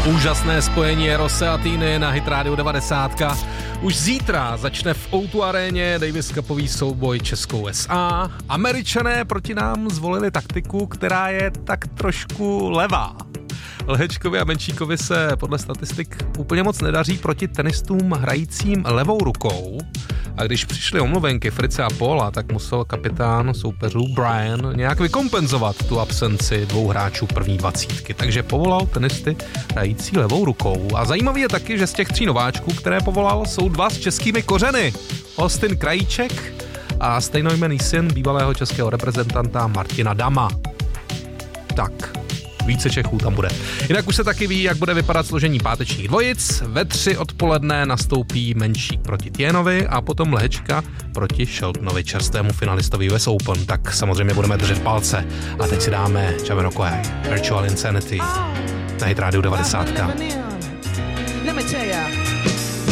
Úžasné spojení Rose a Týny na Hit Radio 90. Už zítra začne v O2 aréně Davis Cupový souboj Česko-USA. Američané proti nám zvolili taktiku, která je tak trošku levá. Lhečkovi a Benčíkovi se podle statistik úplně moc nedaří proti tenistům hrajícím levou rukou. A když přišly omluvenky Frice a Paula, tak musel kapitán soupeřů Brian nějak vykompenzovat tu absenci dvou hráčů první 20. Takže povolal tenisty hrající levou rukou. A zajímavý je taky, že z těch 3 nováčků, které povolal, jsou 2 s českými kořeny. Austin Krajíček a stejnojmenný syn bývalého českého reprezentanta Martina Dama. Tak, více Čechů tam bude. Jinak už se taky ví, jak bude vypadat složení pátečních dvojic. Ve 3 odpoledne nastoupí Menšík proti Tienovi a potom Lhečka proti Sheltonovi, čerstvému finalistovi US Open. Tak samozřejmě budeme držet palce. A teď si dáme Jamiroquai, Virtual Insanity na Hit Radio 90. Let me tell ya.